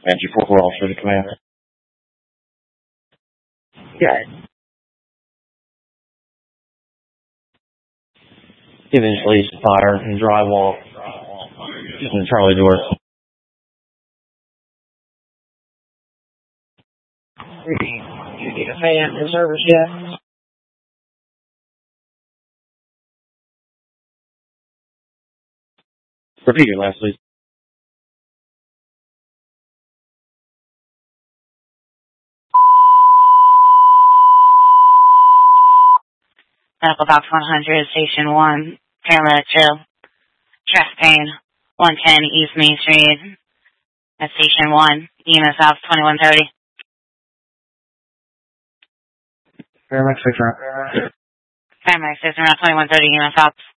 Angie 4 Officer to command. Yeah. Eventually, fire and drywall in the Charlie door. You need a fan for service yet? Repeat your last, please. Medical Box 100, Station 1, Paramedic Jill, chest pain, 110 East Main Street, at Station 1, EMS Ops 2130. Paramedic 6 around. Paramedic 6 around 2130, EMS Ops.